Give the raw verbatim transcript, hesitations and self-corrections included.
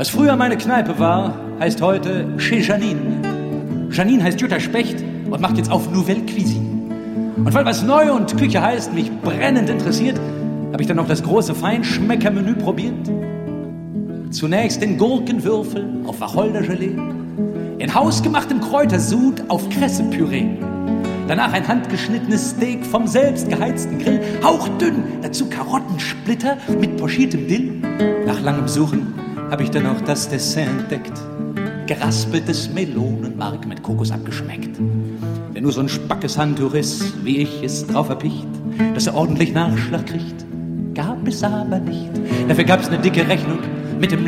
Was früher meine Kneipe war, heißt heute Chez Janine. Janine heißt Jutta Specht und macht jetzt auf Nouvelle Cuisine. Und weil was neu und Küche heißt, mich brennend interessiert, habe ich dann noch das große Feinschmeckermenü probiert. Zunächst den Gurkenwürfel auf Wacholdergelee, in hausgemachtem Kräutersud auf Kressepüree. Danach ein handgeschnittenes Steak vom selbst geheizten Grill, hauchdünn, dazu Karottensplitter mit pochiertem Dill. Nach langem Suchen habe ich dann auch das Dessert entdeckt. Geraspeltes Melonenmark mit Kokos abgeschmeckt. Wer nur so ein spackes Handtuch ist, wie ich, ist drauf erpicht, dass er ordentlich Nachschlag kriegt. Gab es aber nicht. Dafür gab es eine dicke Rechnung mit dem